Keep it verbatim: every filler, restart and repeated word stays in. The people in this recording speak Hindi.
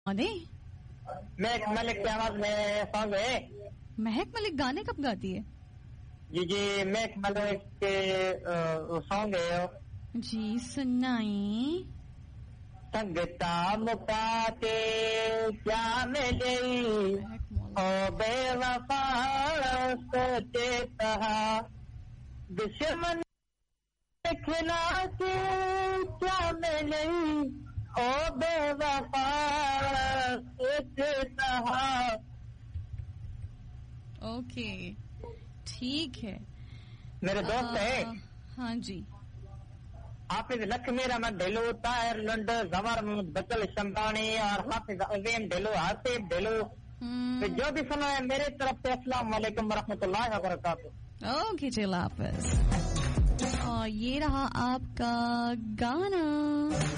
महक मलिक की आवाज में सॉन्ग है। महक मलिक गाने कब गाती है? जी जी महक मलिक के सॉन्ग है जी, सुनाई। संगता मुकाते क्या मिले ओ बेवफा सोचे कहा दुश्मन खिला के क्या मिले ओ बेवफा सोचे कहा। ओके ठीक है। मेरे दोस्त है। हाँ जी। हाफिज लक्ष्मी रहमत ढिलो, ताहिर लुंड, जमर बकल शंबानी और हाफिज अजीम ढिलो, हासिफ ढिलो, तो जो भी सुना है मेरे तरफ से अस्सलाम वालेकुम वरहमतुल्लाहि वबरकातुहू। ओके चिल हाफिज। और ये रहा आपका गाना।